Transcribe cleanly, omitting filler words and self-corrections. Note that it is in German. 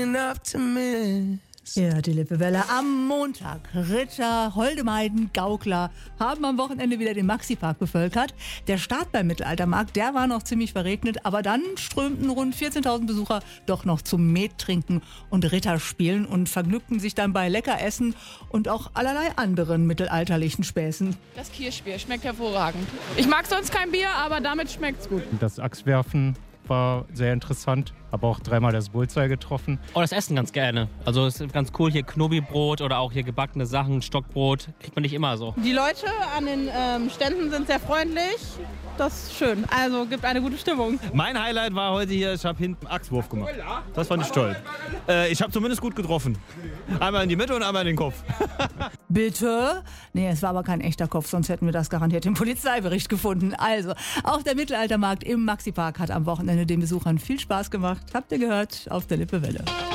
enough to miss. Ja, die Lippewelle am Montag. Ritter, Holdemeiden, Gaukler haben am Wochenende wieder den Maxi-Park bevölkert. Der Start beim Mittelaltermarkt, der war noch ziemlich verregnet, aber dann strömten rund 14.000 Besucher doch noch zum Met trinken und Ritter spielen und vergnügten sich dann bei Leckeressen und auch allerlei anderen mittelalterlichen Späßen. Das Kirschbier schmeckt hervorragend. Ich mag sonst kein Bier, aber damit schmeckt's gut. Das Axtwerfen war sehr interessant. Habe auch 3-mal das Bullseye getroffen. Oh, das Essen ganz gerne. Also es ist ganz cool, hier Knobi-Brot oder auch hier gebackene Sachen, Stockbrot. Kriegt man nicht immer so. Die Leute an den Ständen sind sehr freundlich. Das ist schön. Also gibt eine gute Stimmung. Mein Highlight war heute hier, ich habe hinten Axtwurf gemacht. Das fand ich toll. Ich habe zumindest gut getroffen. Einmal in die Mitte und einmal in den Kopf. Bitte? Nee, es war aber kein echter Kopf, sonst hätten wir das garantiert im Polizeibericht gefunden. Also, auch der Mittelaltermarkt im Maxi-Park hat am Wochenende den Besuchern viel Spaß gemacht. Habt ihr gehört? Auf der Lippewelle.